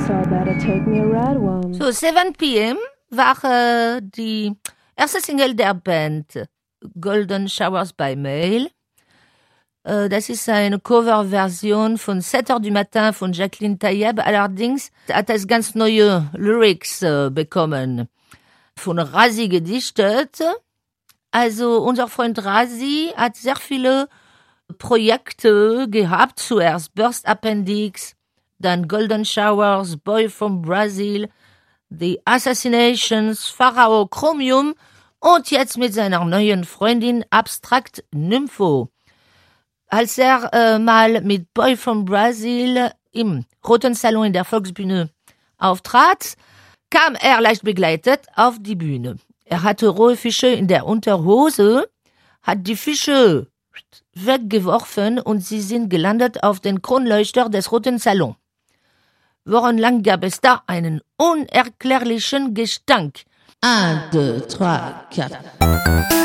So I better take me a ride one. So, 7 p.m. war die erste Single der Band Golden Showers by Mail. Das ist eine Coverversion von 7 Heures du Matin von Jacqueline Tayeb. Allerdings hat es ganz neue Lyrics bekommen. Von Razi gedichtet. Also unser Freund Razi hat sehr viele Projekte gehabt. Zuerst Burst Appendix, dann Golden Showers, Boy from Brazil, The Assassinations, Pharao Chromium und jetzt mit seiner neuen Freundin Abstract Nympho. Als mal mit Boy from Brazil im Roten Salon in der Volksbühne auftrat, kam er leicht begleitet auf die Bühne. Er hatte rohe Fische in der Unterhose, hat die Fische weggeworfen und sie sind gelandet auf den Kronleuchter des Roten Salon. Wochenlang gab es da einen unerklärlichen Gestank. 1, 2, 3, 4.